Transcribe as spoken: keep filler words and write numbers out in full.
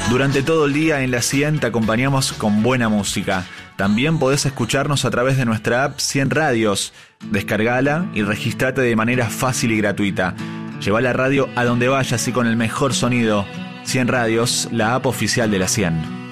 Durante todo el día en la cien te acompañamos con buena música. También podés escucharnos a través de nuestra app cien Radios. Descargala y registrate de manera fácil y gratuita. Lleva la radio a donde vayas y con el mejor sonido. cien Radios, la app oficial de la cien.